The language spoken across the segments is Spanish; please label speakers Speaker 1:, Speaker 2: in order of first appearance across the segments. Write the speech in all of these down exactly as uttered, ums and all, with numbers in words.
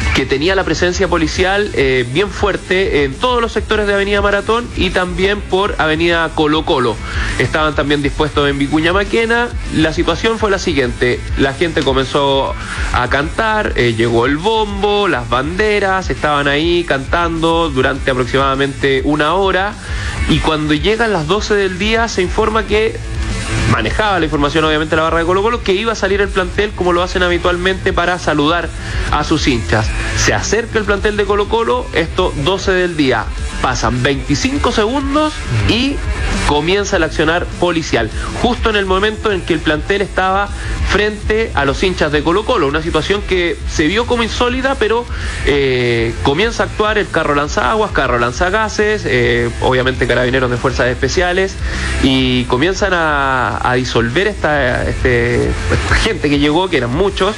Speaker 1: que tenía la presencia policial eh, bien fuerte en todos los sectores de Avenida Maratón y también por Avenida Colo Colo. Estaban también dispuestos en Vicuña Maquena. La situación fue la siguiente: la gente comenzó a cantar, eh, llegó el bombo, las banderas, estaban ahí cantando durante aproximadamente una hora, y cuando llegan las doce del día se informa que manejaba la información obviamente la barra de Colo Colo, que iba a salir el plantel como lo hacen habitualmente para saludar a sus hinchas. Se acerca el plantel de Colo Colo, esto doce del día, pasan veinticinco segundos y comienza el accionar policial, justo en el momento en que el plantel estaba frente a los hinchas de Colo Colo, una situación que se vio como insólita, pero eh, comienza a actuar el carro lanzaguas, carro lanzagases, eh, obviamente carabineros de fuerzas especiales, y comienzan a, a disolver esta, este, esta gente que llegó, que eran muchos,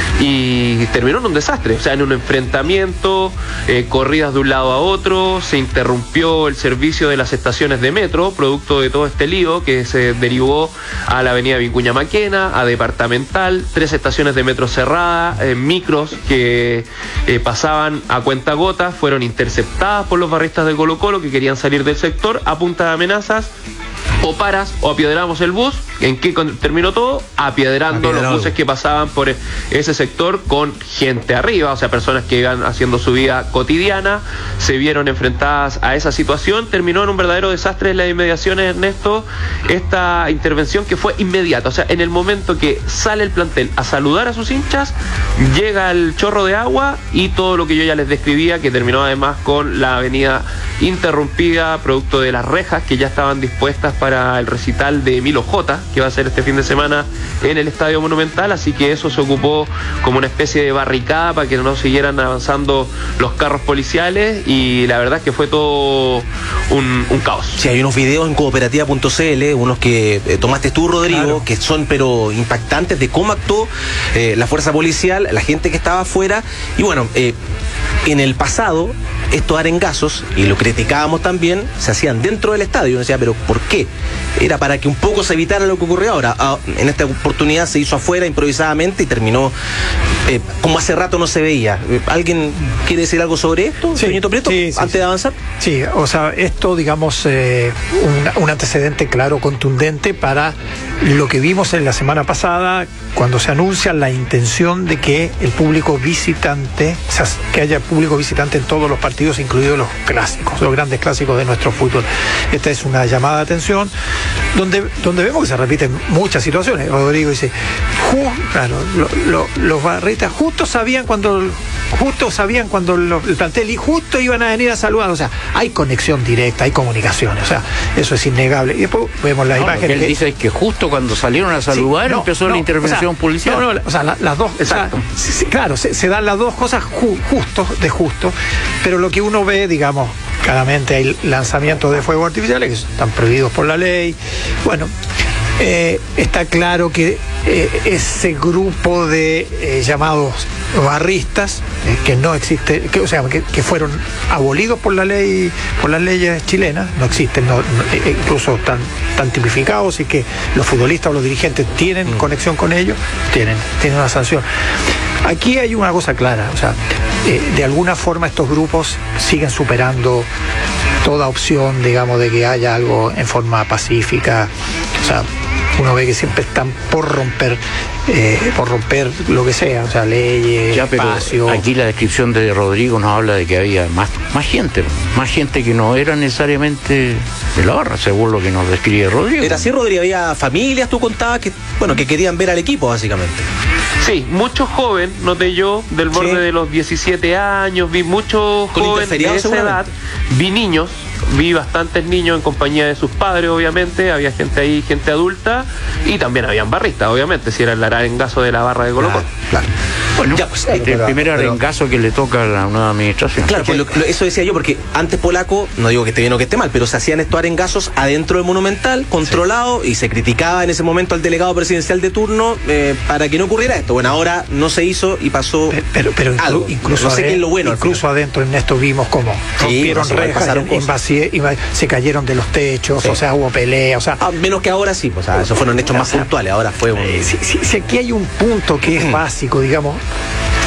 Speaker 1: y terminó en un desastre, o sea, en un enfrentamiento, eh, corridas de un lado a otro, se interrumpió el servicio de las estaciones de metro, producto de todo este lío que se derivó a la avenida Vicuña Maquena, a Departamental, tres estaciones de metro cerradas, eh, micros que eh, pasaban a cuentagotas, fueron interceptadas por los barristas de Colo Colo que querían salir del sector a punta de amenazas. O paras o apiedramos el bus. ¿En qué terminó todo? Apiedrando los buses que pasaban por ese sector con gente arriba, o sea, personas que iban haciendo su vida cotidiana, se vieron enfrentadas a esa situación. Terminó en un verdadero desastre en las inmediaciones, Ernesto, esta intervención que fue inmediata, o sea, en el momento que sale el plantel a saludar a sus hinchas, llega el chorro de agua y todo lo que yo ya les describía, que terminó además con la avenida interrumpida, producto de las rejas que ya estaban dispuestas para el recital de Emilio J, que va a ser este fin de semana en el Estadio Monumental, así que eso se ocupó como una especie de barricada para que no siguieran avanzando los carros policiales, y la verdad es que fue todo un, un caos.
Speaker 2: Sí, hay unos videos en cooperativa punto c l, unos que eh, tomaste tú, Rodrigo, claro, que son pero impactantes de cómo actuó eh, la fuerza policial, la gente que estaba afuera, y bueno, eh, en el pasado estos arengazos, y lo criticábamos también, se hacían dentro del estadio. Uno decía, pero ¿por qué? Era para que un poco se evitara lo que ocurrió ahora. Ah, en esta oportunidad se hizo afuera improvisadamente y terminó eh, como hace rato no se veía. ¿Alguien quiere decir algo sobre esto,
Speaker 3: sí,
Speaker 2: señorito Prieto,
Speaker 3: sí, sí,
Speaker 2: antes
Speaker 3: sí.
Speaker 2: de avanzar?
Speaker 3: Sí, o sea, esto, digamos, eh, un, un antecedente claro, contundente para lo que vimos en la semana pasada, cuando se anuncia la intención de que el público visitante, o sea, que haya público visitante en todos los partidos, incluidos los clásicos, los grandes clásicos de nuestro fútbol. Esta es una llamada de atención donde, donde vemos que se repiten muchas situaciones. Rodrigo dice, ju, claro, lo, lo, los barristas justo sabían cuando justo sabían cuando lo, el plantel y justo iban a venir a saludar, o sea, hay conexión directa, hay comunicación, o sea, eso es innegable. Y después vemos la
Speaker 4: no,
Speaker 3: imagen.
Speaker 4: Lo que él
Speaker 3: que
Speaker 4: dice es que justo cuando salieron a saludar, sí, no, empezó no, la intervención, o sea, policial.
Speaker 3: No, no, o sea, la, las dos, exacto. O sea, sí, sí, claro, se, se dan las dos cosas ju, justo, de justo, pero lo que uno ve, digamos, claramente hay lanzamientos de fuegos artificiales que están prohibidos por la ley. Bueno, eh, está claro que eh, ese grupo de eh, llamados barristas eh, que no existe, que, o sea, que, que fueron abolidos por la ley, por las leyes chilenas, no existen, no, no, eh, incluso están, están tipificados, y que los futbolistas o los dirigentes tienen mm. conexión con ellos, tienen, tienen una sanción. Aquí hay una cosa clara, o sea, eh, de alguna forma estos grupos siguen superando toda opción, digamos, de que haya algo en forma pacífica. O sea, uno ve que siempre están por romper, eh, por romper lo que sea, o sea, leyes,
Speaker 4: ya, pero
Speaker 3: espacio.
Speaker 4: Aquí la descripción de Rodrigo nos habla de que había más, más gente, más gente que no era necesariamente de la barra, según lo que nos describe Rodrigo.
Speaker 2: Era así, Rodrigo, había familias, tú contabas, que, bueno, que querían ver al equipo, básicamente.
Speaker 1: Sí, muchos jóvenes, noté yo, del borde sí. de los diecisiete años, vi muchos jóvenes de esa edad, vi niños, vi bastantes niños en compañía de sus padres, obviamente, había gente ahí, gente adulta, y también habían barristas, obviamente, si era el arengazo de la barra de Colo Colo.
Speaker 2: Claro, claro.
Speaker 4: Bueno, ya, pues, este, el primer arengazo que le toca a la nueva administración.
Speaker 2: Claro, pues, lo, lo, eso decía yo, porque antes Polaco, no digo que esté bien o que esté mal, pero se hacían estos arengazos adentro del Monumental, controlado, sí. y se criticaba en ese momento al delegado presidencial de turno eh, para que no ocurriera esto. Bueno, ahora no se hizo y pasó
Speaker 3: pero, pero inclu
Speaker 2: algo.
Speaker 3: Incluso,
Speaker 2: no sé
Speaker 3: adentro,
Speaker 2: qué es lo bueno.
Speaker 3: Incluso adentro, Ernesto, vimos cómo rompieron
Speaker 2: sí,
Speaker 3: rejas, invasi se cayeron de los techos, sí. o sea, hubo pelea, o sea...
Speaker 2: Ah, menos que ahora sí, pues, o sea, esos fueron hechos más sea, puntuales, ahora fue un...
Speaker 3: Si, si, si aquí hay un punto que es básico, digamos...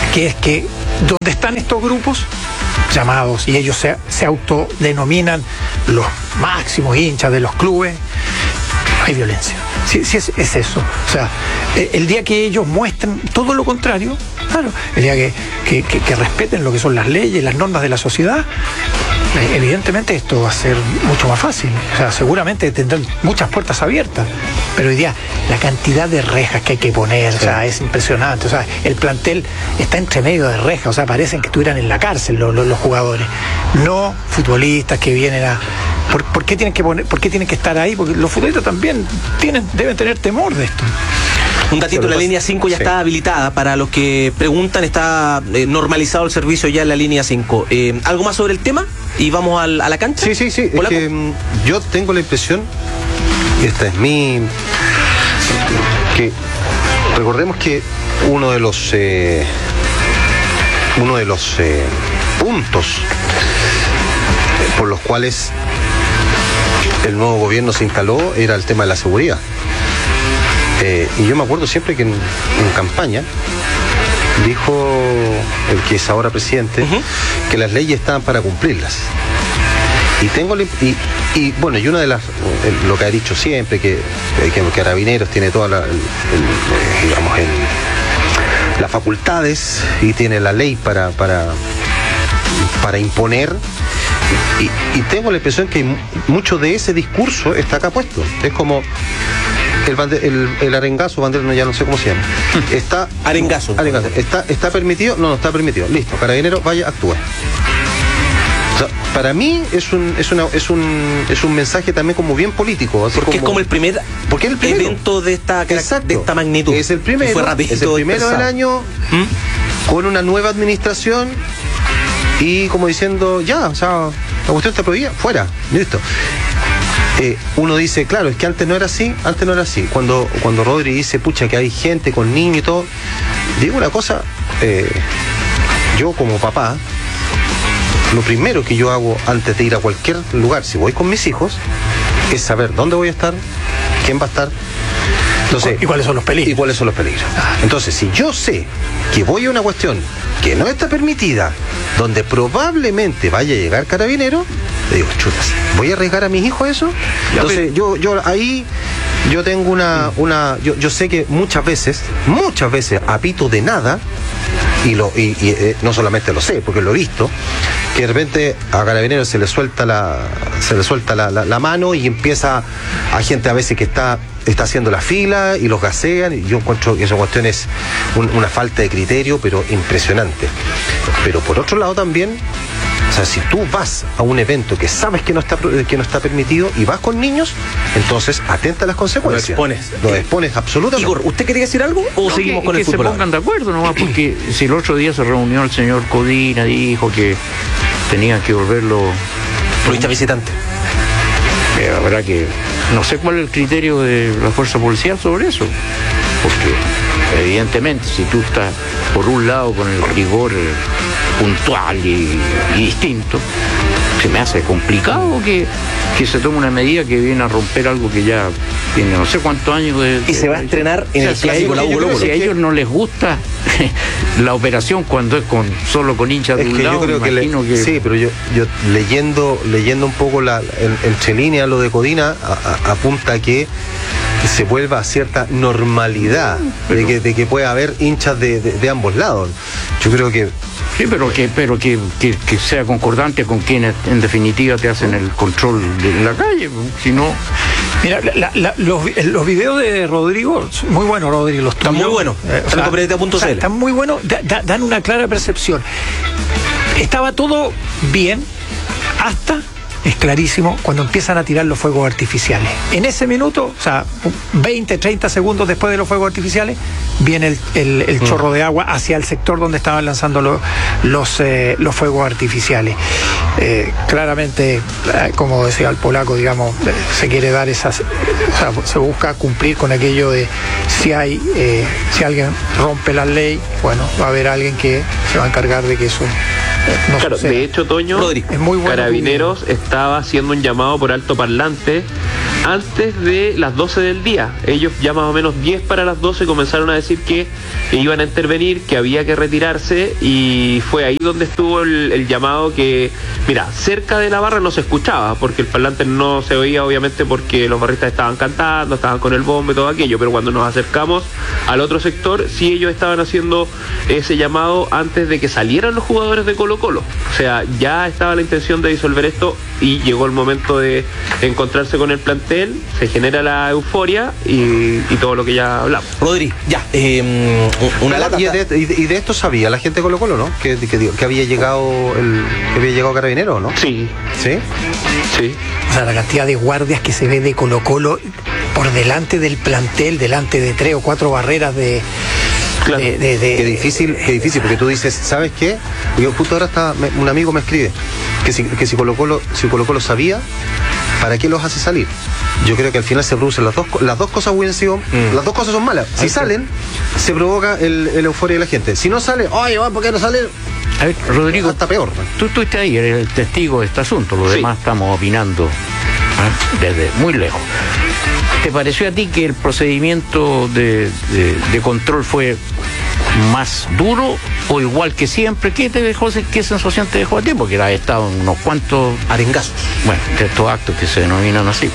Speaker 3: que es que donde están estos grupos llamados, y ellos se, se autodenominan los máximos hinchas de los clubes, hay violencia. Sí, sí es, es eso. O sea, el día que ellos muestren todo lo contrario, claro, el día que, que, que, que respeten lo que son las leyes, las normas de la sociedad, evidentemente esto va a ser mucho más fácil. O sea, seguramente tendrán muchas puertas abiertas, pero hoy día la cantidad de rejas que hay que poner, sí. o sea, es impresionante. O sea, el plantel está entre medio de rejas, o sea, parecen que estuvieran en la cárcel los, los, los jugadores, no futbolistas que vienen a... ¿Por, por qué tienen que poner, por qué tienen que estar ahí? Porque los futbolistas también tienen, deben tener temor de esto.
Speaker 2: Un datito, la línea cinco ya sí. está habilitada. Para los que preguntan, está eh, normalizado el servicio ya en la línea cinco. Eh, ¿Algo más sobre el tema? ¿Y vamos al, a la cancha?
Speaker 5: Sí, sí, sí. Es que, um, yo tengo la impresión, y esta es mi... que recordemos que uno de los eh, uno de los eh, puntos por los cuales el nuevo gobierno se instaló era el tema de la seguridad. Eh, y yo me acuerdo siempre que en, en campaña dijo el que es ahora presidente uh-huh. que las leyes estaban para cumplirlas. Y tengo y, y bueno, y una de las el, lo que ha dicho siempre que, que Carabineros tiene toda la el, el, digamos el, las facultades y tiene la ley para para para imponer. Y, y tengo la impresión que mucho de ese discurso está acá puesto. Es como el, bande, el, el arengazo, bandera, no, ya no sé cómo se llama. Está
Speaker 2: arengazo.
Speaker 5: arengazo. Está, está permitido, no, no está permitido. Listo, Carabineros, vaya, actúe. O sea, para mí es un es una es un es un mensaje también como bien político, así
Speaker 2: porque como, es como el primer
Speaker 5: porque es el primero.
Speaker 2: evento de esta Exacto. de esta magnitud.
Speaker 5: Es el primero,
Speaker 2: fue
Speaker 5: es el primero del año ¿Mm? con una nueva administración y como diciendo ya, o sea, la cuestión está prohibida, fuera, listo. Eh, uno dice, claro, es que antes no era así, antes no era así. Cuando cuando Rodri dice, pucha, que hay gente con niños y todo, digo una cosa, eh, yo como papá, lo primero que yo hago antes de ir a cualquier lugar, si voy con mis hijos, es saber dónde voy a estar, quién va a estar. Entonces,
Speaker 3: ¿y cuáles son los peligros?
Speaker 5: Y cuáles son los peligros. Entonces, si yo sé que voy a una cuestión que no está permitida, donde probablemente vaya a llegar Carabinero, le digo, chutas, ¿voy a arriesgar a mis hijos eso? Entonces, yo, yo ahí, yo tengo una, una, yo, yo sé que muchas veces, muchas veces apito de nada, y lo, y, y eh, no solamente lo sé, porque lo he visto, que de repente a Carabineros se le suelta la, se le suelta la, la, la mano y empieza a gente a veces que está está haciendo la fila y los gasean, y yo encuentro que esa cuestión es un, una falta de criterio, pero impresionante. Pero por otro lado también, o sea, si tú vas a un evento que sabes que no está que no está permitido y vas con niños, entonces atenta a las consecuencias.
Speaker 2: Lo expones.
Speaker 5: Lo expones absolutamente.
Speaker 2: Igor, ¿usted quería decir algo o
Speaker 4: no,
Speaker 2: seguimos
Speaker 4: que,
Speaker 2: con
Speaker 4: que
Speaker 2: el fútbol?
Speaker 4: Que se pongan de acuerdo nomás, porque si el otro día se reunió el señor Codina, dijo que tenían que volverlo
Speaker 2: Provincia visitante.
Speaker 4: Eh, la verdad que no sé cuál es el criterio de la fuerza policial sobre eso, porque evidentemente si tú estás por un lado con el rigor puntual y, y distinto, se me hace complicado que, que se tome una medida que viene a romper algo que ya tiene no sé cuántos años de...
Speaker 2: Y se va a estrenar en
Speaker 4: o sea,
Speaker 2: el
Speaker 4: clásico. Si a ellos,
Speaker 2: Lobo,
Speaker 4: si a ellos no les gusta la operación cuando es con solo con hinchas de
Speaker 5: es
Speaker 4: un
Speaker 5: que
Speaker 4: lado,
Speaker 5: yo creo que, le,
Speaker 4: que
Speaker 5: sí, pero yo, yo leyendo leyendo un poco la en, entre líneas lo de Codina a, a, apunta a que se vuelva a cierta normalidad, pero, de, que, de que pueda haber hinchas de, de, de ambos lados. Yo creo que
Speaker 4: sí, pero que pero que, que, que sea concordante con quienes en definitiva te hacen el control de la calle, si no...
Speaker 3: Mira, la, la, los, los videos de Rodrigo, muy buenos, Rodrigo, los
Speaker 2: están muy buenos,
Speaker 3: eh, o sea, o sea, están muy buenos, da, da, dan una clara percepción. Estaba todo bien hasta, es clarísimo, cuando empiezan a tirar los fuegos artificiales. En ese minuto, o sea, veinte, treinta segundos después de los fuegos artificiales, viene el, el, el chorro de agua hacia el sector donde estaban lanzando lo, los, eh, los fuegos artificiales. Eh, claramente, eh, como decía el polaco, digamos, eh, se quiere dar esas, o sea, se busca cumplir con aquello de si hay, eh, si alguien rompe la ley, bueno, va a haber alguien que se va a encargar de que eso no
Speaker 1: claro,
Speaker 3: suceda.
Speaker 1: De hecho, Toño,
Speaker 3: es muy bueno.
Speaker 1: Carabineros estaba haciendo un llamado por altoparlante antes de las doce del día. Ellos ya más o menos diez para las doce comenzaron a decir que iban a intervenir, que había que retirarse, y fue ahí donde estuvo el, el llamado que, mira, cerca de la barra no se escuchaba, porque el parlante no se oía obviamente porque los barristas estaban cantando, estaban con el bombo y todo aquello, pero cuando nos acercamos al otro sector, sí ellos estaban haciendo ese llamado antes de que salieran los jugadores de Colo Colo. O sea, ya estaba la intención de disolver esto y llegó el momento de encontrarse con el plantel, se genera la euforia y, y todo lo que ya hablamos.
Speaker 2: Rodri, ya, eh, una lata.
Speaker 5: Y de, y, de, y de esto sabía la gente de Colo Colo, ¿no? Que, que, que había llegado el que había llegado Carabinero, ¿no?
Speaker 1: Sí.
Speaker 5: ¿Sí?
Speaker 1: Sí.
Speaker 3: O sea, la cantidad de guardias que se ve de Colo Colo por delante del plantel, delante de tres o cuatro barreras de...
Speaker 1: Claro.
Speaker 3: de, de, de
Speaker 5: Qué difícil, qué difícil, porque tú dices, ¿sabes qué? Yo justo ahora está, me, un amigo me escribe que si, que si Colo Colo, si Colo Colo sabía, ¿para qué los hace salir? Yo creo que al final se producen las dos, las dos cosas hubieran sido, mm. las dos cosas son malas. Si Ahí salen, está. se provoca el, el euforia de la gente. Si no sale, oye, ¿por qué no sale?
Speaker 4: A ver, Rodrigo,
Speaker 5: hasta peor.
Speaker 4: Tú estuviste ahí, eres el testigo de este asunto, los
Speaker 1: sí.
Speaker 4: demás estamos opinando ¿eh? desde muy lejos. ¿Te pareció a ti que el procedimiento de, de, de control fue más duro o igual que siempre? ¿Qué te dejó, qué sensación te dejó a ti? Porque ha estado en unos cuantos
Speaker 2: arengazos.
Speaker 4: Bueno, de estos actos que se denominan así.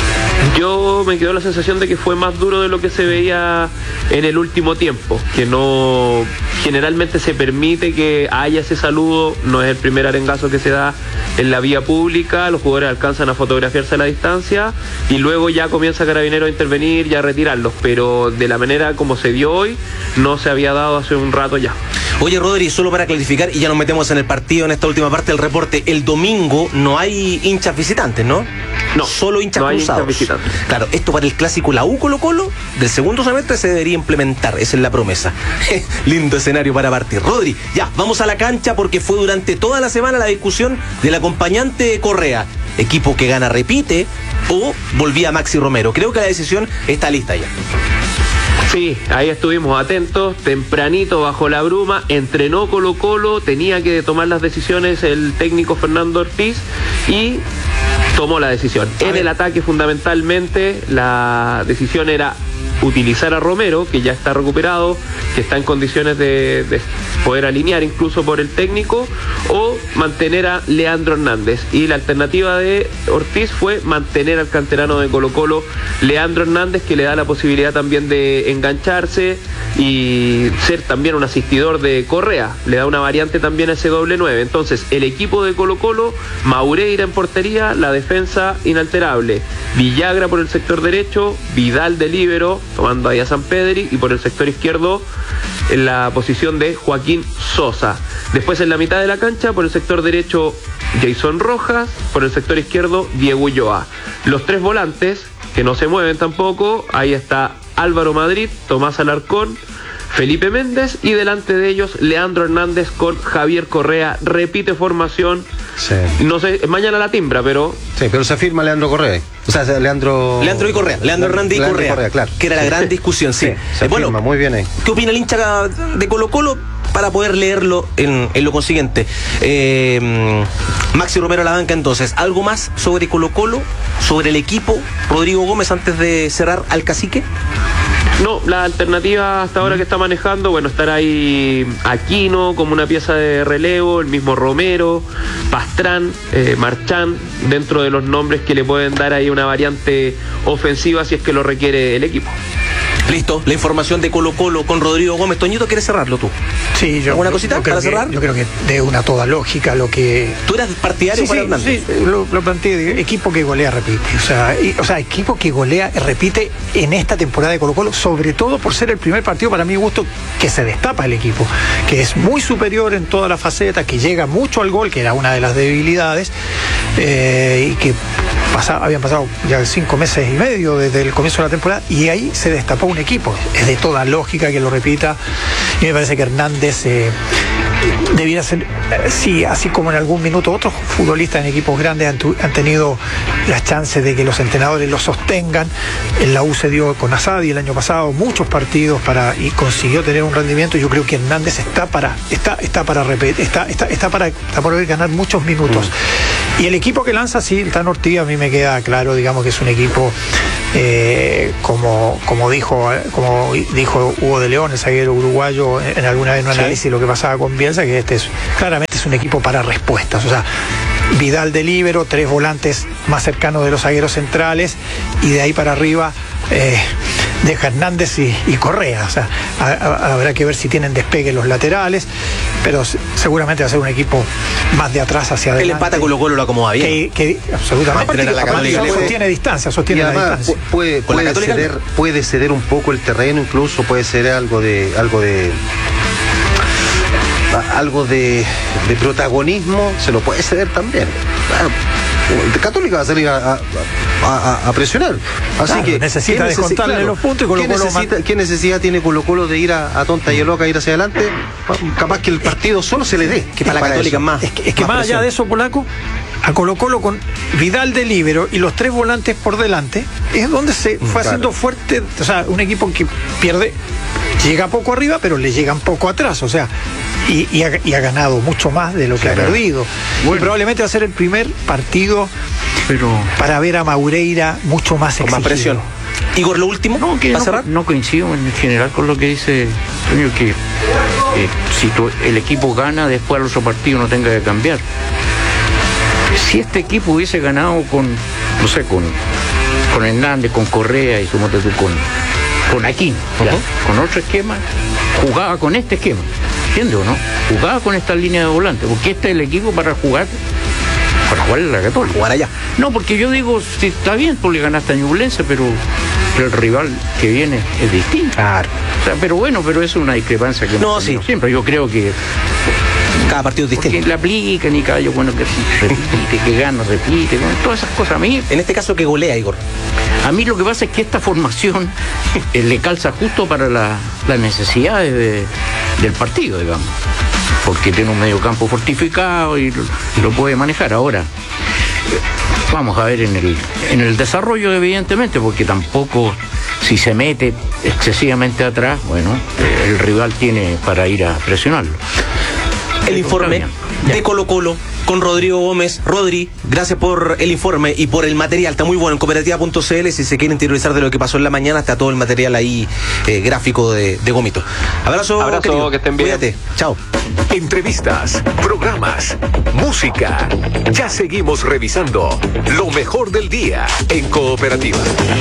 Speaker 1: Yo me quedó la sensación de que fue más duro de lo que se veía en el último tiempo, que no, generalmente se permite que haya ese saludo, no es el primer arengazo que se da en la vía pública, los jugadores alcanzan a fotografiarse a la distancia y luego ya comienza Carabineros a intervenir y a retirarlos, pero de la manera como se dio hoy, no se había dado hace un rato ya.
Speaker 2: Oye, Rodri, solo para clarificar, y ya nos metemos en el partido, en esta última parte del reporte, el domingo no hay hinchas visitantes, ¿no?
Speaker 1: No,
Speaker 2: solo hinchas
Speaker 1: no hay
Speaker 2: cruzados.
Speaker 1: hinchas visitantes.
Speaker 2: Claro, esto para el clásico la U Colo Colo del segundo semestre se debería implementar, esa es la promesa. Lindo escenario para partir. Rodri, ya, vamos a la cancha porque fue durante toda la semana la discusión del acompañante de Correa. Equipo que gana repite o volvía Maxi Romero. Creo que la decisión está lista ya.
Speaker 1: Sí, ahí estuvimos atentos, tempranito bajo la bruma, entrenó Colo Colo, tenía que tomar las decisiones el técnico Fernando Ortiz y tomó la decisión. En el ataque fundamentalmente la decisión era utilizar a Romero, que ya está recuperado, que está en condiciones de, de poder alinear incluso por el técnico, o mantener a Leandro Hernández. Y la alternativa de Ortiz fue mantener al canterano de Colo Colo, Leandro Hernández, que le da la posibilidad también de engancharse y ser también un asistidor de Correa, le da una variante también a ese doble nueve. Entonces el equipo de Colo Colo, Maureira en portería, la defensa inalterable, Villagra por el sector derecho, Vidal de líbero tomando ahí a San Pedri, y por el sector izquierdo en la posición de Joaquín Sosa. Después en la mitad de la cancha, por el sector derecho Jason Rojas, por el sector izquierdo Diego Ulloa. Los tres volantes que no se mueven tampoco, ahí está Álvaro Madrid, Tomás Alarcón, Felipe Méndez, y delante de ellos Leandro Hernández con Javier Correa. Repite formación.
Speaker 5: Sí.
Speaker 1: No sé, mañana la timbra, pero...
Speaker 5: Sí, pero se firma Leandro Correa. O sea, Leandro...
Speaker 2: Leandro y Correa. Leandro Hernández y
Speaker 5: Leandro
Speaker 2: Correa.
Speaker 5: Correa, claro.
Speaker 2: Que era la gran discusión, sí.
Speaker 5: sí se
Speaker 2: eh, bueno,
Speaker 5: firma muy bien ahí.
Speaker 2: ¿Qué opina el hincha de Colo Colo? Para poder leerlo en, en lo consiguiente. Eh, Maxi Romero a la banca entonces. ¿Algo más sobre Colo Colo? ¿Sobre el equipo? Rodrigo Gómez, antes de cerrar al cacique.
Speaker 1: No, la alternativa hasta ahora que está manejando, bueno, estar ahí Aquino como una pieza de relevo, el mismo Romero, Pastrán, eh, Marchán, dentro de los nombres que le pueden dar ahí una variante ofensiva si es que lo requiere el equipo.
Speaker 2: Listo, la información de Colo Colo con Rodrigo Gómez. Toñito, ¿quieres cerrarlo tú?
Speaker 3: Sí, yo.
Speaker 2: ¿Alguna cosita para
Speaker 3: que,
Speaker 2: cerrar?
Speaker 3: Yo creo que de una toda lógica lo que.
Speaker 2: ¿Tú eras partidario
Speaker 3: sí,
Speaker 2: Juan
Speaker 3: sí,
Speaker 2: Hernández?
Speaker 3: Sí, lo, lo planteé. Equipo que golea, repite. O sea, y, o sea, equipo que golea, repite en esta temporada de Colo Colo, sobre todo por ser el primer partido, para mi gusto, que se destapa el equipo, que es muy superior en todas las facetas, que llega mucho al gol, que era una de las debilidades, eh, y que pasa, habían pasado ya cinco meses y medio desde el comienzo de la temporada, y ahí se destapó un equipo. Es de toda lógica que lo repita, y me parece que Hernández eh, debiera ser, eh, sí, así como en algún minuto otros futbolistas en equipos grandes han, tu, han tenido las chances de que los entrenadores lo sostengan. En la U se dio con Asadi el año pasado muchos partidos para y consiguió tener un rendimiento. Yo creo que Hernández está para está está para repetir, está está está para, está para ganar muchos minutos. Y el equipo que lanza, sí, el Tano Ortiz, a mí me queda claro, digamos que es un equipo, eh, como, como, dijo, como dijo Hugo de León, el zaguero uruguayo, en alguna vez en un
Speaker 2: Sí.
Speaker 3: análisis de lo que pasaba con Bielsa, que este es, claramente es un equipo para respuestas. O sea, Vidal de líbero, tres volantes más cercanos de los zagueros centrales, y de ahí para arriba eh, deja Hernández y, y Correa. O sea, a, a, habrá que ver si tienen despegue los laterales, pero se, seguramente va a ser un equipo más de atrás hacia adelante.
Speaker 2: El empate a Colo Colo lo acomoda bien.
Speaker 3: Que, que, absolutamente.
Speaker 2: Aparte, la
Speaker 3: Aparte,
Speaker 2: Católica
Speaker 3: sostiene distancia, sostiene
Speaker 5: Y
Speaker 3: la
Speaker 5: además
Speaker 3: distancia.
Speaker 5: pu- puede,
Speaker 2: Con la
Speaker 5: puede,
Speaker 2: Católica
Speaker 5: ceder, puede ceder un poco el terreno, incluso puede ceder algo de algo de a- algo de, de protagonismo, se lo puede ceder también. Ah, el Católica va a salir a, a- a- a presionar. Así
Speaker 3: Claro,
Speaker 5: que
Speaker 3: necesita
Speaker 5: ¿qué necesi-
Speaker 3: descontarle los puntos y Colo
Speaker 5: ¿qué,
Speaker 3: Colo
Speaker 5: necesita-
Speaker 3: man-
Speaker 5: ¿qué necesidad tiene Colo Colo de ir a, a tonta y a loca, ir hacia adelante? Capaz que el partido solo se le dé.
Speaker 2: Que para la Católica
Speaker 5: eso.
Speaker 2: más.
Speaker 3: Es que, es que
Speaker 2: más
Speaker 3: más, allá
Speaker 2: presión.
Speaker 3: de eso, Polaco, a Colo Colo con Vidal de líbero y los tres volantes por delante, es donde se fue
Speaker 5: claro.
Speaker 3: haciendo fuerte. O sea, un equipo que pierde, llega poco arriba, pero le llegan poco atrás. O sea, y, y, ha, y ha ganado mucho más de lo que
Speaker 4: Claro.
Speaker 3: ha perdido.
Speaker 4: Bueno.
Speaker 3: Y probablemente va a ser el primer partido
Speaker 4: Pero
Speaker 3: para ver a Maureira mucho más
Speaker 2: Con más
Speaker 3: exigido.
Speaker 2: presión. Igor, lo último,
Speaker 4: no, que
Speaker 2: ¿va a
Speaker 4: no,
Speaker 2: cerrar?
Speaker 4: no coincido en general con lo que dice Toño, que eh, si tu- el equipo gana, después al otro partido no tenga que cambiar. Si este equipo hubiese ganado con, no sé, con, con Hernández, con Correa y súmate tú con, con Aquino, ya,
Speaker 2: Ujú.
Speaker 4: con otro esquema, jugaba con este esquema, ¿entiendes o no? Jugaba con esta línea de volante, porque este es el equipo para jugar, para jugar en la Católica.
Speaker 2: Jugar allá.
Speaker 4: No, porque yo digo, si está bien, tú le ganaste a Ñublense, pero, pero el rival que viene es distinto.
Speaker 2: Claro.
Speaker 4: O sea, pero bueno, pero eso es una discrepancia que hemos
Speaker 2: No,
Speaker 4: tenido
Speaker 2: sí.
Speaker 4: siempre. Yo creo que
Speaker 2: Cada partido es
Speaker 4: porque
Speaker 2: distinto.
Speaker 4: le aplican y cada bueno que repite, que gana, repite, bueno, todas esas cosas. A mí,
Speaker 2: En este caso, que golea, Igor.
Speaker 4: a mí lo que pasa es que esta formación eh, le calza justo para la- las necesidades de- del partido, digamos. Porque tiene un medio campo fortificado y lo, y lo puede manejar. Ahora, eh, vamos a ver en el, en el desarrollo, evidentemente, porque tampoco, si se mete excesivamente atrás, bueno, eh, el rival tiene para ir a presionarlo.
Speaker 2: El informe de Colo Colo con Rodrigo Gómez. Rodri, gracias por el informe y por el material. Está muy bueno en cooperativa punto c l. Si se quieren interiorizar de lo que pasó en la mañana, está todo el material ahí eh, gráfico de, de Gomito. Abrazo,
Speaker 1: Abrazo,
Speaker 2: querido.
Speaker 1: que estén bien.
Speaker 2: Cuídate. Chao.
Speaker 6: Entrevistas, programas, música. Ya seguimos revisando lo mejor del día en Cooperativa.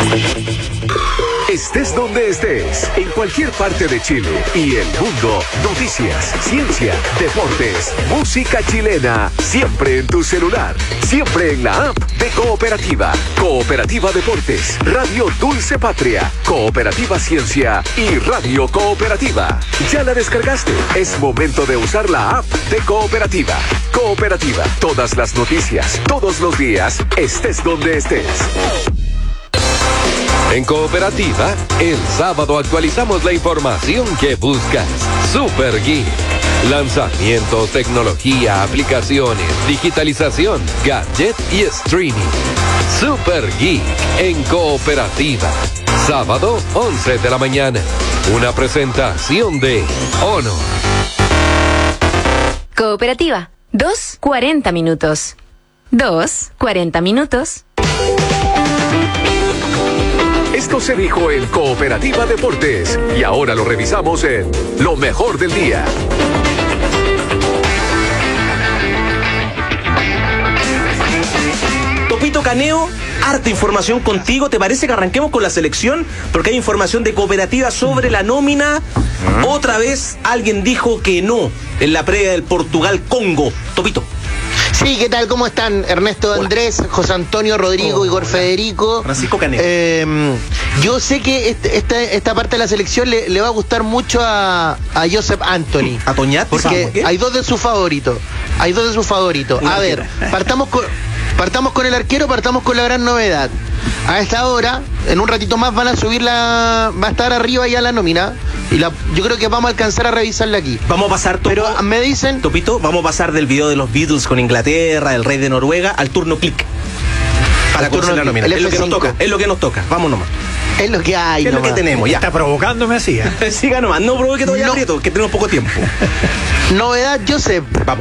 Speaker 6: Estés donde estés, en cualquier parte de Chile y el mundo, noticias, ciencia, deportes, música chilena, siempre en tu celular, siempre en la app de Cooperativa. Cooperativa Deportes, Radio Dulce Patria, Cooperativa Ciencia y Radio Cooperativa. ¿Ya la descargaste? Es momento de usar la app de Cooperativa. Cooperativa, todas las noticias, todos los días, estés donde estés. En Cooperativa, el sábado actualizamos la información que buscas. Super Geek. Lanzamientos, tecnología, aplicaciones, digitalización, gadget y streaming. Super Geek en Cooperativa. Sábado, once de la mañana. Una presentación de Honor.
Speaker 7: Cooperativa. Dos, cuarenta minutos. Dos, cuarenta minutos.
Speaker 6: Esto se dijo en Cooperativa Deportes y ahora lo revisamos en Lo Mejor del Día.
Speaker 2: Topito Caneo, harta información contigo. ¿Te parece que arranquemos con la selección? Porque hay información de Cooperativa sobre la nómina. Otra vez alguien dijo que no en la previa del Portugal-Congo. Topito.
Speaker 8: Sí, ¿qué tal? ¿Cómo están? Ernesto Andrés, José Antonio, Rodrigo,
Speaker 2: Hola.
Speaker 8: Igor Federico.
Speaker 2: Francisco Caneo.
Speaker 8: Eh, yo sé que este- esta, esta parte de la selección le, le va a gustar mucho a, a Joseph Anthony.
Speaker 2: ¿A Toñat?
Speaker 8: Porque
Speaker 2: ¿Por qué?
Speaker 8: hay dos de sus favoritos. Hay dos de sus favoritos.
Speaker 2: Un
Speaker 8: A ver,
Speaker 2: arquero.
Speaker 8: partamos con, partamos con el arquero, partamos con la gran novedad. A esta hora, en un ratito más van a subir la. Va a estar arriba ya la nómina. Y la, yo creo que vamos a alcanzar a revisarla aquí.
Speaker 2: Vamos a pasar, Topo,
Speaker 8: Pero me dicen.
Speaker 2: Topito, vamos a pasar del video de los Beatles con Inglaterra, el rey de Noruega, al turno click. Para
Speaker 8: Al turno
Speaker 2: conocer la
Speaker 8: click,
Speaker 2: nómina.
Speaker 8: el
Speaker 2: Es lo que nos
Speaker 8: F cinco.
Speaker 2: toca, es lo que nos toca. Vamos nomás.
Speaker 8: Es lo que hay,
Speaker 2: Es lo que
Speaker 8: nomás.
Speaker 2: tenemos, ya.
Speaker 3: Está provocándome así. ¿eh?
Speaker 2: Siga nomás, no provoque todavía
Speaker 8: No.
Speaker 2: aprieto, que tenemos poco tiempo.
Speaker 8: Novedad, Joseph.
Speaker 2: Vamos.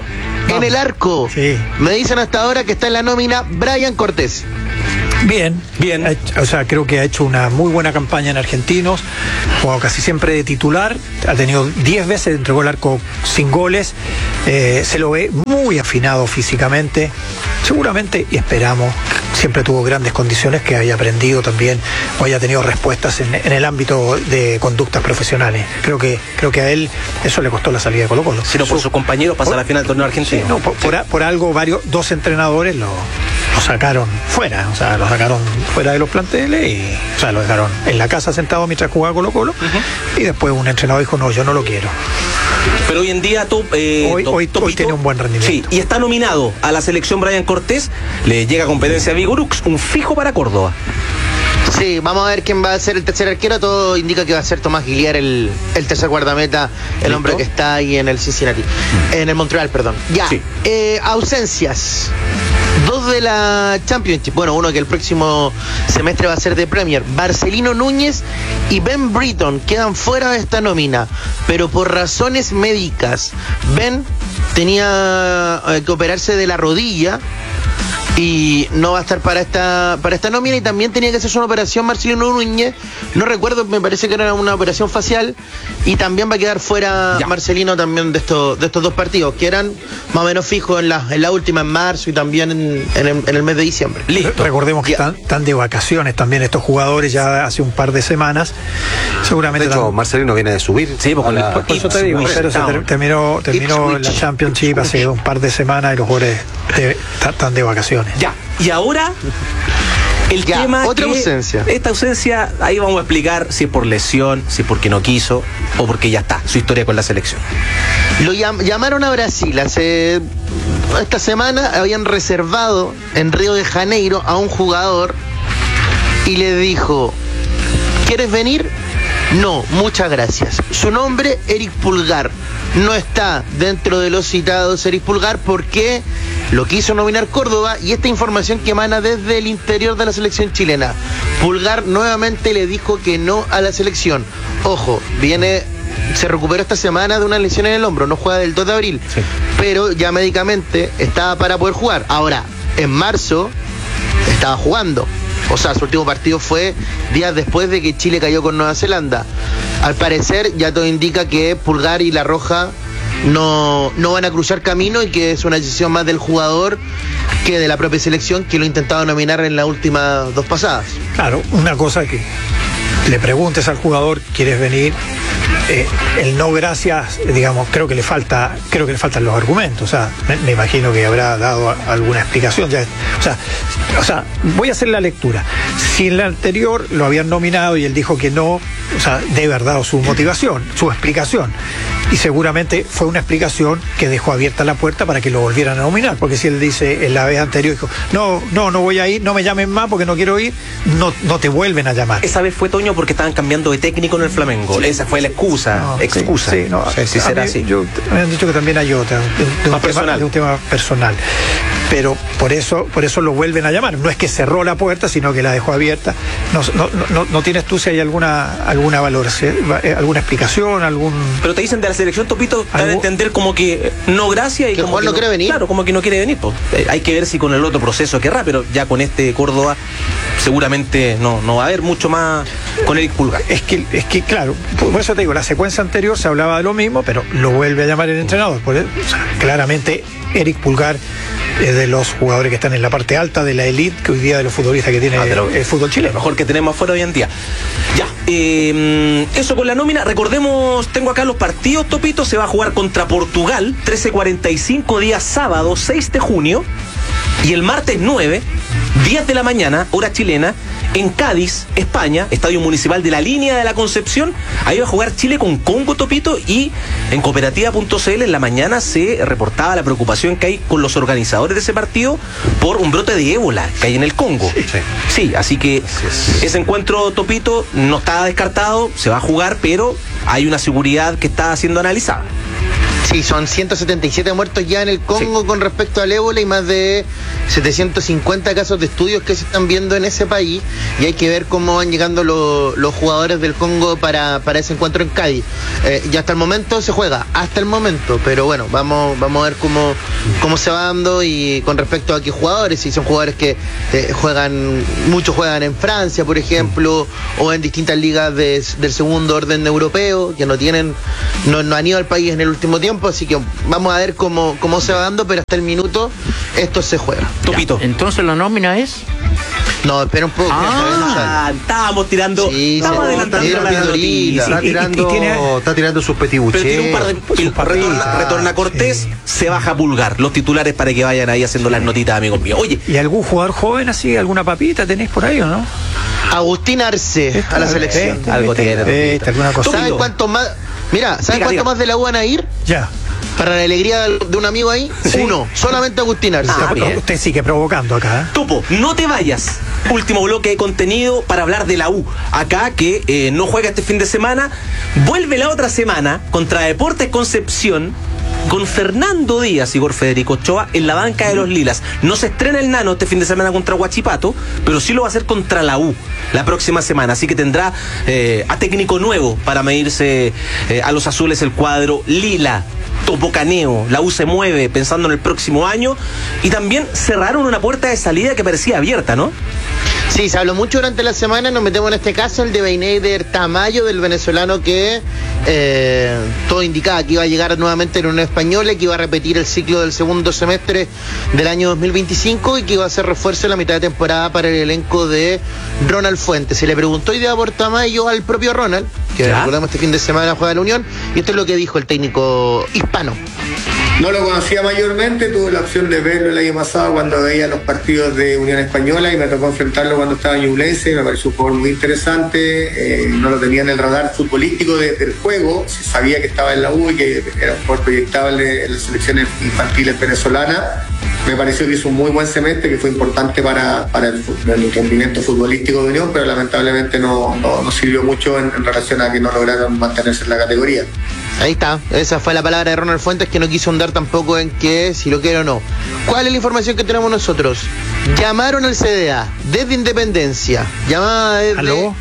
Speaker 8: En el arco,
Speaker 3: Sí.
Speaker 8: me dicen hasta ahora que está en la nómina Brian Cortés.
Speaker 3: Bien,
Speaker 2: Bien.
Speaker 3: Ha hecho- O sea, creo que ha hecho una muy buena campaña en Argentinos, jugado casi siempre de titular, ha tenido diez veces, entregó el arco sin goles, eh, se lo ve muy afinado físicamente, seguramente, y esperamos, siempre tuvo grandes condiciones, que haya aprendido también o haya tenido respuestas en, en el ámbito de conductas profesionales. Creo que, creo que a él eso le costó la salida de Colo Colo.
Speaker 2: Sino por sus compañeros pasa a la final del torneo argentino.
Speaker 3: Sí, no, por, por a- por algo varios, dos entrenadores lo, lo sacaron fuera, o sea, lo sacaron fuera de los planteles y, o sea, lo dejaron en la casa sentado mientras jugaba Colo Colo, y después un entrenador dijo, no, yo no lo quiero.
Speaker 2: Pero hoy en día tú, eh,
Speaker 3: Hoy-
Speaker 2: to-
Speaker 3: hoy- hoy
Speaker 2: Topito,
Speaker 3: tiene un buen rendimiento.
Speaker 2: Sí, y está nominado a la selección Brian Cortés. Le llega competencia a Vigorux, un fijo para Córdoba.
Speaker 8: Sí, vamos a ver quién va a ser el tercer arquero. Todo indica que va a ser Tomás Guillier el, el tercer guardameta, el
Speaker 2: ¿Listo?
Speaker 8: hombre que está ahí en el Cincinnati. En el Montreal, perdón. Ya,
Speaker 2: Sí.
Speaker 8: eh, ausencias. Dos de la Championship. Bueno, uno que el próximo semestre va a ser de Premier. Marcelino Núñez y Ben Britton quedan fuera de esta nómina, pero por razones médicas. Ben tenía eh, que operarse de la rodilla y no va a estar para esta para esta nómina, y también tenía que hacerse una operación Marcelino Núñez, no recuerdo, me parece que era una operación facial, y también va a quedar fuera
Speaker 2: Ya.
Speaker 8: Marcelino también de estos de estos dos partidos, que eran más o menos fijos en la, en la última, en marzo y también en, en el, en el mes de diciembre.
Speaker 2: Listo.
Speaker 3: Recordemos que
Speaker 8: Ya.
Speaker 3: están, están de vacaciones también estos jugadores ya hace un par de semanas,
Speaker 5: De
Speaker 3: seguramente
Speaker 5: hecho,
Speaker 3: están-
Speaker 5: Marcelino viene de subir.
Speaker 2: Sí, porque
Speaker 5: a la-
Speaker 2: el-
Speaker 3: por eso te digo, pero se ter- terminó, terminó
Speaker 8: Ipswich.
Speaker 3: la Championship hace un par de semanas y los jugadores de- están están de vacaciones.
Speaker 2: Ya. Y ahora, el
Speaker 8: Ya,
Speaker 2: tema.
Speaker 8: otra
Speaker 2: que-
Speaker 8: ausencia.
Speaker 2: Esta ausencia, ahí vamos a explicar si es por lesión, si es porque no quiso o porque ya está, su historia con la selección.
Speaker 8: Lo llam- llamaron a Brasil hace esta semana, habían reservado en Río de Janeiro a un jugador y le dijo, ¿quieres venir? No, muchas gracias. Su nombre, Eric Pulgar. No está dentro de los citados Eric Pulgar porque lo quiso nominar Córdoba, y esta información que emana desde el interior de la selección chilena. Pulgar nuevamente le dijo que no a la selección. Ojo, viene, se recuperó esta semana de una lesión en el hombro, no juega del dos de abril,
Speaker 2: Sí.
Speaker 8: pero ya médicamente estaba para poder jugar. Ahora, en marzo estaba jugando. O sea, su último partido fue días después de que Chile cayó con Nueva Zelanda. Al parecer, ya todo indica que Pulgar y La Roja no, no van a cruzar camino, y que es una decisión más del jugador que de la propia selección, que lo ha intentado nominar en las últimas dos pasadas.
Speaker 3: Claro, una cosa que le preguntes al jugador, ¿quieres venir? Eh, el no gracias, digamos, creo que le falta, creo que le faltan los argumentos. O sea, me, me imagino que habrá dado a- alguna explicación. Ya, o sea, o sea, voy a hacer la lectura. Si en la anterior lo habían nominado y él dijo que no, o sea, debe haber dado su motivación, su explicación. Y seguramente fue una explicación que dejó abierta la puerta para que lo volvieran a nominar. Porque si él dice en la vez anterior, dijo, no, no, no voy a ir, no me llamen más porque no quiero ir, no, no te vuelven a llamar.
Speaker 2: Esa vez fue Toño porque estaban cambiando de técnico en el Flamengo. Esa fue la excusa.
Speaker 3: No,
Speaker 2: excusa.
Speaker 3: Sí, sí, no,
Speaker 2: Sí, sí,
Speaker 3: a
Speaker 2: será
Speaker 3: mí,
Speaker 2: así.
Speaker 3: yo- me han dicho que también hay otra, de, de un
Speaker 2: Más
Speaker 3: tema,
Speaker 2: personal.
Speaker 3: de un tema personal. Pero por eso, por eso lo vuelven a llamar. No es que cerró la puerta, sino que la dejó abierta. No, no, no, no tienes tú si hay alguna alguna valoración, eh, alguna explicación, algún.
Speaker 2: Pero te dicen de la selección, Topito, te dan a
Speaker 3: ¿Algo?
Speaker 2: entender como que no gracias y
Speaker 8: Que
Speaker 2: como
Speaker 8: Juan no quiere venir.
Speaker 2: Claro, como que no quiere venir. Pues. Eh, hay que ver si con el otro proceso querrá, pero ya con este Córdoba seguramente no, no va a haber mucho más con Eric Pulgar.
Speaker 3: Es que, es que, claro, por eso te digo, la secuencia anterior se hablaba de lo mismo, pero lo vuelve a llamar el entrenador. Por eso, o sea, claramente, Eric Pulgar es de los jugadores que están en la parte alta de la elite que hoy día de los futbolistas que tiene
Speaker 2: Ah, de lo-
Speaker 3: el fútbol
Speaker 2: Lo
Speaker 3: chileno.
Speaker 2: mejor que tenemos afuera hoy en día. Ya, eh, eso con la nómina. Recordemos, tengo acá los partidos, Topito. Se va a jugar contra Portugal, trece cuarenta y cinco, día sábado, seis de junio. Y el martes nueve, diez de la mañana, hora chilena, en Cádiz, España, Estadio Municipal de la Línea de la Concepción. Ahí va a jugar Chile con Congo, Topito, y en cooperativa punto c l en la mañana se reportaba la preocupación que hay con los organizadores de ese partido por un brote de ébola que hay en el Congo. Sí, sí, así que ese encuentro, Topito, no está descartado, se va a jugar, pero hay una seguridad que está siendo analizada.
Speaker 8: Sí, son ciento setenta y siete muertos ya en el Congo sí. con respecto al ébola y más de setecientos cincuenta casos de estudios que se están viendo en ese país, y hay que ver cómo van llegando lo, los jugadores del Congo para, para ese encuentro en Cádiz. Eh, y hasta el momento se juega, hasta el momento, pero bueno, vamos, vamos a ver cómo, cómo se va dando, y con respecto a qué jugadores, si son jugadores que eh, juegan, muchos juegan en Francia, por ejemplo, o en distintas ligas de, del segundo orden europeo, que no tienen, no, no han ido al país en el último tiempo, así que vamos a ver cómo, cómo se va dando, pero hasta el minuto esto se juega.
Speaker 2: Topito.
Speaker 4: Ya, entonces la nómina es...
Speaker 8: No, espera un poco.
Speaker 2: Ah, estábamos tirando.
Speaker 8: Sí,
Speaker 2: estábamos
Speaker 8: sí,
Speaker 2: adelantando
Speaker 8: sí,
Speaker 2: la
Speaker 8: sí,
Speaker 2: noticia.
Speaker 5: Está tirando,
Speaker 3: y, y tiene,
Speaker 5: está tirando sus petibuches.
Speaker 2: Pero tiene un par de.
Speaker 3: Sus
Speaker 2: Retorna, retorna Cortés,
Speaker 3: sí.
Speaker 2: se baja Pulgar. Los titulares para que vayan ahí haciendo las notitas, amigos míos. Oye.
Speaker 3: ¿Y algún jugador joven así, alguna papita tenéis por ahí o no?
Speaker 8: Agustín Arce a la selección.
Speaker 3: Este,
Speaker 2: Algo
Speaker 3: este,
Speaker 2: tiene.
Speaker 3: este, alguna cosa.
Speaker 8: ¿Saben cuánto más? Mira, ¿saben
Speaker 2: Diga,
Speaker 8: cuánto
Speaker 2: diga.
Speaker 8: más de la U van a ir?
Speaker 3: Ya.
Speaker 8: Para la alegría de un amigo ahí,
Speaker 3: Sí.
Speaker 8: uno, solamente Agustín Arce.
Speaker 2: Ah, bien.
Speaker 3: Usted sigue provocando acá. ¿eh?
Speaker 2: Tupo, no te vayas. Último bloque de contenido para hablar de la U. Acá que eh, no juega este fin de semana. Vuelve la otra semana contra Deportes Concepción, con Fernando Díaz y por Federico Ochoa en la banca de los Lilas. No se estrena el Nano este fin de semana contra Huachipato, pero sí lo va a hacer contra la U la próxima semana. Así que tendrá eh, a técnico nuevo para medirse eh, a los azules el cuadro Lila. Topocaneo, la U se mueve pensando en el próximo año, y también cerraron una puerta de salida que parecía abierta, ¿no?
Speaker 8: Sí, se habló mucho durante la semana, nos metemos en este caso, el de Beineider Tamayo, del venezolano que eh, todo indicaba que iba a llegar nuevamente en una española, que iba a repetir el ciclo del segundo semestre del año dos mil veinticinco y que iba a hacer refuerzo en la mitad de temporada para el elenco de Ronald Fuentes. Se le preguntó idea por Tamayo al propio Ronald, que ¿ya? Recordemos este fin de semana juega la Unión, y esto es lo que dijo el técnico hispano.
Speaker 9: No lo conocía mayormente, tuve la opción de verlo el año pasado cuando veía los partidos de Unión Española y me tocó enfrentarlo cuando estaba en Ñublense. Me pareció un jugador muy interesante, eh, no lo tenía en el radar futbolístico de, del juego, se sabía que estaba en la U y que era un jugador proyectable en las selecciones infantiles venezolanas. Me pareció que hizo un muy buen semestre, que fue importante para, para el, el rendimiento futbolístico de Unión, pero lamentablemente no, no, no sirvió mucho en, en relación a que no lograron mantenerse en la categoría.
Speaker 8: Ahí está, esa fue la palabra de Ronald Fuentes, que no quiso andar tampoco en que si lo quiere o no. ¿Cuál es la información que tenemos nosotros? Llamaron al C D A desde Independencia. Llamada desde...
Speaker 3: ¿Aló?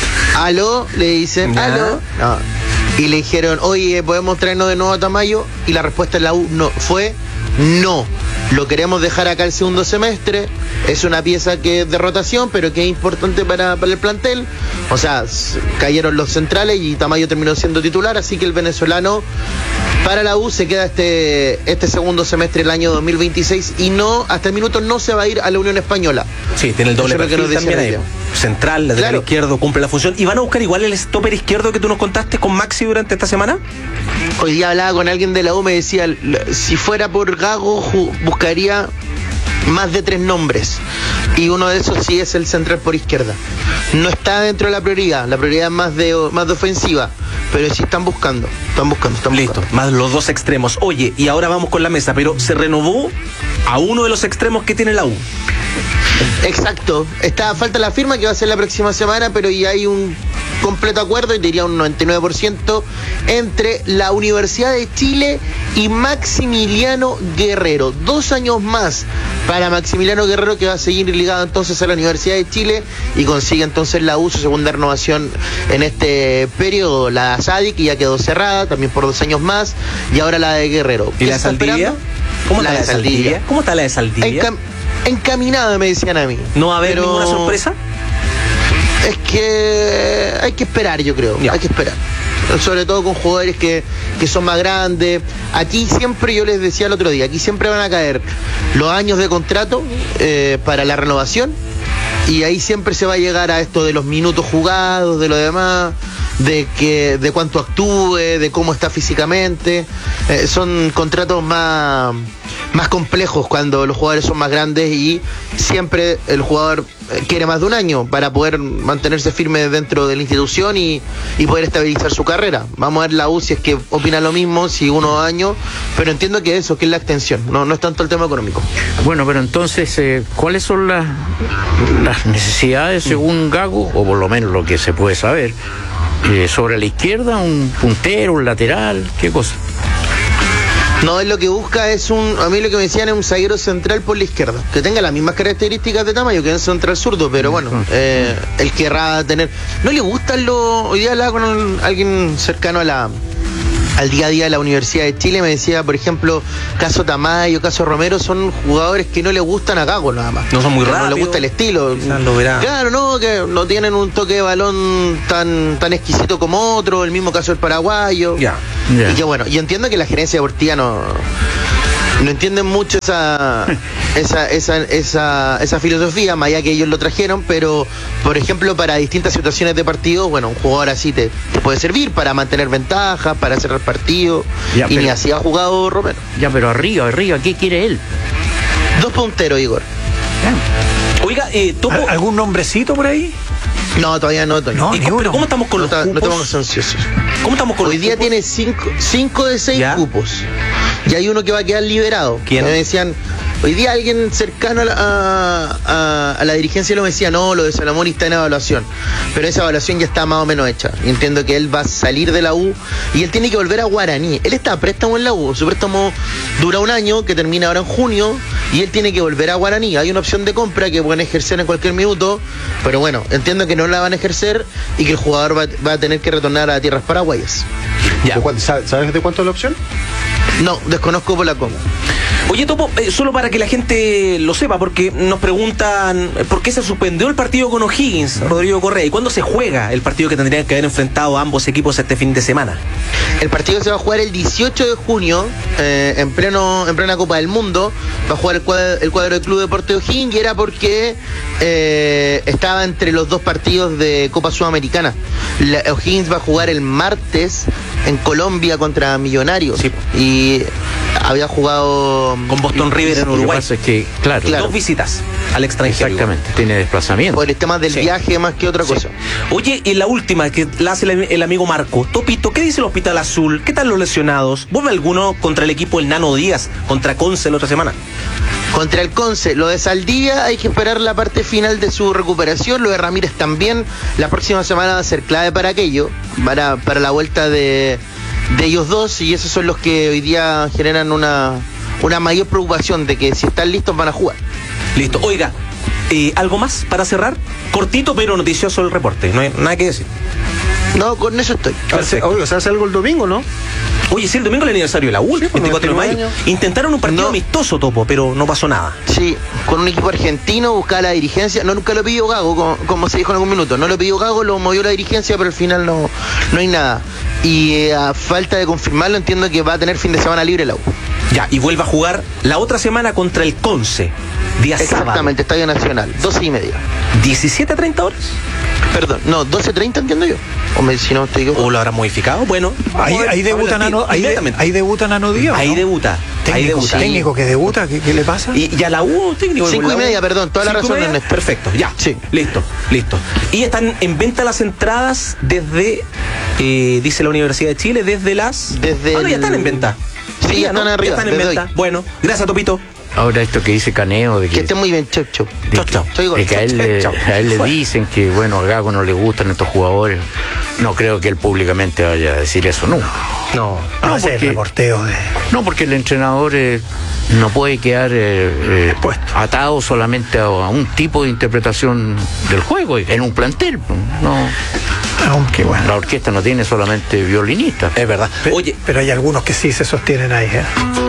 Speaker 8: Aló, le dicen,
Speaker 2: Ya.
Speaker 8: aló. No. Y le dijeron, oye, ¿podemos traernos de nuevo a Tamayo? Y la respuesta en la U no, fue no. Lo queremos dejar acá el segundo semestre. Es una pieza que es de rotación, pero que es importante para, para el plantel. O sea, cayeron los centrales y Tamayo terminó siendo titular, así que el venezolano para la U se queda este, este segundo semestre del año dos mil veintiséis y no, hasta el minuto no se va a ir a la Unión Española.
Speaker 2: Sí, tiene el doble
Speaker 8: Eso es lo que
Speaker 2: perfil
Speaker 8: nos
Speaker 2: también
Speaker 8: decían
Speaker 2: ahí. Central, lateral
Speaker 8: Claro.
Speaker 2: izquierdo, cumple la función. ¿Y van a buscar igual el stopper izquierdo que tú nos contaste con Maxi durante esta semana?
Speaker 8: Hoy día hablaba con alguien de la U, me decía, si fuera por Gago, ju- buscaría más de tres nombres. Y uno de esos sí es el central por izquierda. No está dentro de la prioridad, la prioridad es más de, más de ofensiva, pero sí están buscando, están buscando, están
Speaker 2: Listo,
Speaker 8: buscando.
Speaker 2: más los dos extremos. Oye, y ahora vamos con la mesa, pero se renovó a uno de los extremos que tiene la U.
Speaker 8: Exacto, está falta la firma que va a ser la próxima semana, pero ya hay un completo acuerdo, y diría un noventa y nueve por ciento, entre la Universidad de Chile y Maximiliano Guerrero. Dos años más para Maximiliano Guerrero, que va a seguir ligado entonces a la Universidad de Chile y consigue entonces la U su segunda renovación en este periodo. La de Asadi, que ya quedó cerrada también por dos años más, y ahora la de Guerrero.
Speaker 2: ¿Y
Speaker 8: ¿Qué
Speaker 2: la de
Speaker 8: se está
Speaker 2: Saldivia?
Speaker 8: esperando?
Speaker 2: ¿Cómo
Speaker 8: La
Speaker 2: está la
Speaker 8: de
Speaker 2: de Saldivia?
Speaker 8: Saldivia.
Speaker 2: ¿Cómo está la de Saldivia?
Speaker 8: Encam- encaminada, me decían a mí.
Speaker 2: ¿No va a haber
Speaker 8: Pero
Speaker 2: ninguna sorpresa?
Speaker 8: Es que hay que esperar, yo creo.
Speaker 2: Ya.
Speaker 8: Hay que esperar. Sobre todo con jugadores que, que son más grandes. Aquí siempre, yo les decía el otro día, aquí siempre van a caer los años de contrato eh, para la renovación. Y ahí siempre se va a llegar a esto de los minutos jugados, de lo demás, de que de cuánto actúe, de cómo está físicamente. Eh, son contratos más, más complejos cuando los jugadores son más grandes, y siempre el jugador eh, quiere más de un año para poder mantenerse firme dentro de la institución y, y poder estabilizar su carrera. Vamos a ver la U si es que opina lo mismo, si uno o dos años, pero entiendo que eso, que es la extensión, no, no es tanto el tema económico.
Speaker 4: Bueno, pero entonces, eh, ¿cuáles son las, las necesidades según Gago, o por lo menos lo que se puede saber, eh, sobre la izquierda? ¿Un puntero, un lateral? ¿Qué cosa?
Speaker 8: No, él lo que busca es un, a mí lo que me decían es un zaguero central por la izquierda, que tenga las mismas características de tamaño que un central zurdo, pero bueno, eh, él querrá tener, no le gustan los, hoy día hablaba con un- alguien cercano a la, al día a día de la Universidad de Chile, me decía, por ejemplo, caso Tamayo, caso Romero, son jugadores que no le gustan a Gago nada más.
Speaker 2: No son muy
Speaker 8: Que No
Speaker 2: rápidos.
Speaker 8: le gusta el estilo.
Speaker 2: Quizás lo verá.
Speaker 8: Claro, no, que no tienen un toque de balón tan, tan exquisito como otro, el mismo caso del paraguayo.
Speaker 2: Ya.
Speaker 4: Ya.
Speaker 8: Y que bueno, y entiendo que la gerencia deportiva no, no entienden mucho esa, esa, esa, esa, esa filosofía, más allá que ellos lo trajeron, pero por ejemplo para distintas situaciones de partido, bueno, un jugador así te, te puede servir para mantener ventajas, para cerrar partido,
Speaker 4: Ya,
Speaker 8: y
Speaker 4: pero-
Speaker 8: ni así ha jugado Romero.
Speaker 4: Ya, pero arriba, arriba, ¿qué quiere él?
Speaker 8: Dos punteros, Igor.
Speaker 2: Oiga, eh, Topo,
Speaker 3: ¿Al- ¿Algún nombrecito por ahí?
Speaker 8: No, todavía no, Toño.
Speaker 3: No,
Speaker 2: ¿y
Speaker 3: ni
Speaker 2: cómo, pero
Speaker 3: uno.
Speaker 2: ¿cómo estamos con
Speaker 8: No,
Speaker 2: los
Speaker 8: ta- no te
Speaker 2: cupos?
Speaker 8: pongas ansiosos.
Speaker 2: ¿Cómo estamos con
Speaker 8: Hoy
Speaker 2: los
Speaker 8: día
Speaker 2: cupos?
Speaker 8: tiene cinco, cinco de seis
Speaker 2: Ya.
Speaker 8: cupos. Y hay uno que va a quedar liberado.
Speaker 2: ¿Quién?
Speaker 8: Me decían, hoy día alguien cercano a la, a, a- a la dirigencia lo me decía, no, lo de Salomón está en evaluación. Pero esa evaluación ya está más o menos hecha. Y entiendo que él va a salir de la U y él tiene que volver a Guaraní. Él está a préstamo en la U. Su préstamo dura un año, que termina ahora en junio, y él tiene que volver a Guaraní. Hay una opción de compra que pueden ejercer en cualquier minuto, pero bueno, entiendo que no la van a ejercer y que el jugador va, va a tener que retornar a tierras paraguayas.
Speaker 2: Ya.
Speaker 5: ¿De cuánto- ¿Sabes sabes de cuánto es la opción?
Speaker 8: No, desconozco por la coma.
Speaker 2: Oye, Topo, eh, solo para que la gente lo sepa, porque nos preguntan eh, por qué se suspendió el partido con O'Higgins, Rodrigo Correa, y cuándo se juega el partido que tendrían que haber enfrentado ambos equipos este fin de semana.
Speaker 8: El partido se va a jugar el dieciocho de junio, eh, en pleno en plena Copa del Mundo. Va a jugar el cuadro, el cuadro del Club Deporte O'Higgins, y era porque eh, estaba entre los dos partidos de Copa Sudamericana. La- O'Higgins va a jugar el martes en Colombia contra Millonarios.
Speaker 2: Sí.
Speaker 8: Y había jugado
Speaker 2: Con Boston River en
Speaker 4: Lo que
Speaker 2: Uruguay.
Speaker 4: pasa es que, claro,
Speaker 8: Claro.
Speaker 2: Dos visitas al extranjero.
Speaker 4: exactamente, tiene desplazamiento.
Speaker 8: por el tema del
Speaker 2: Sí.
Speaker 8: viaje más que otra
Speaker 2: Sí.
Speaker 8: cosa.
Speaker 2: Oye, y la última que la hace el, el amigo Marco. Topito, ¿qué dice el Hospital Azul? ¿Qué tal los lesionados? ¿Vuelve alguno contra el equipo el Nano Díaz, contra Conce la otra semana?
Speaker 8: Contra el Conce, lo de Saldivia hay que esperar la parte final de su recuperación, lo de Ramírez también, la próxima semana va a ser clave para aquello, para, para la vuelta de, de ellos dos, y esos son los que hoy día generan una, una mayor preocupación de que si están listos van a jugar.
Speaker 2: Listo. Oiga, eh, ¿algo más para cerrar? Cortito pero noticioso el reporte, no hay nada que decir.
Speaker 8: No, con eso estoy.
Speaker 5: Hace- Oye, se hace algo el domingo, ¿no?
Speaker 2: Oye, sí, el domingo es el aniversario de la U, el veinticuatro de mayo.
Speaker 5: noventa y nueve años.
Speaker 2: Intentaron un partido
Speaker 8: No.
Speaker 2: amistoso, Topo, pero no pasó nada.
Speaker 8: Sí, con un equipo argentino, buscaba la dirigencia, no nunca lo pidió Gago, como, como se dijo en algún minuto, no lo pidió Gago, lo movió la dirigencia, pero al final no, no hay nada. Y eh, a falta de confirmarlo, entiendo que va a tener fin de semana libre la U.
Speaker 2: Ya, y vuelve a jugar la otra semana contra el Conce, día
Speaker 8: Exactamente, Estadio Nacional, doce y media.
Speaker 2: sábado. diecisiete a treinta horas.
Speaker 8: Perdón, no, doce treinta entiendo yo. O me, si no estoy equivocado.
Speaker 2: ¿O lo habrán modificado? Bueno.
Speaker 3: Ahí,
Speaker 2: vamos a ver,
Speaker 3: ahí debuta
Speaker 2: vamos a ver
Speaker 3: Nano, ahí, de-
Speaker 2: inmediatamente.
Speaker 3: ahí debuta Nano Díaz.
Speaker 2: Ahí
Speaker 3: ¿no?
Speaker 2: debuta. Ahí
Speaker 3: Técnico,
Speaker 2: debuta.
Speaker 3: técnico que debuta, ¿qué, qué le pasa?
Speaker 2: Y, y a la U, técnico.
Speaker 8: Cinco
Speaker 2: la
Speaker 8: y
Speaker 2: U.
Speaker 8: media, perdón, toda la
Speaker 2: Cinco y
Speaker 8: razón,
Speaker 2: media.
Speaker 8: Ernesto.
Speaker 2: Perfecto, ya.
Speaker 8: Sí.
Speaker 2: Listo, listo. Y están en venta las entradas desde, eh, dice la Universidad de Chile, desde las.
Speaker 8: Desde
Speaker 2: Ah, no, ya
Speaker 8: el-
Speaker 2: están en venta.
Speaker 8: Sí, ya están
Speaker 2: ¿no?
Speaker 8: arriba,
Speaker 2: Ya están en
Speaker 8: desde
Speaker 2: venta.
Speaker 8: hoy.
Speaker 2: Bueno, gracias, Topito.
Speaker 4: Ahora esto que dice Caneo de que,
Speaker 8: Que esté muy bien, chau, chau.
Speaker 4: de
Speaker 2: Chau,
Speaker 4: que-
Speaker 2: chau.
Speaker 8: Soy
Speaker 4: de que a él, le,
Speaker 2: Chau.
Speaker 4: a él le
Speaker 2: Fuera.
Speaker 4: dicen que bueno, a Gago no le gustan estos jugadores. No creo que él públicamente vaya a decir eso nunca.
Speaker 2: No.
Speaker 3: No,
Speaker 4: no,
Speaker 3: ese
Speaker 4: porque-
Speaker 3: reporteo de...
Speaker 4: No, porque el entrenador eh, no puede quedar eh, eh, atado solamente a, a un tipo de interpretación del juego en un plantel. No,
Speaker 3: Aunque bueno.
Speaker 4: la orquesta no tiene solamente violinistas.
Speaker 2: Es verdad.
Speaker 3: Pe-
Speaker 2: Oye,
Speaker 3: pero hay algunos que sí se sostienen ahí. ¿eh?